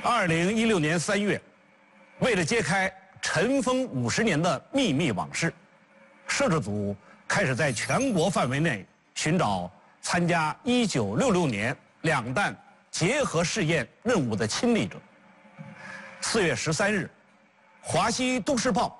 2016年3月，为了揭开尘封50年的秘密往事，摄制组开始在全国范围内寻找参加1966年两弹结合试验任务的亲历者。4月13日，华西都市报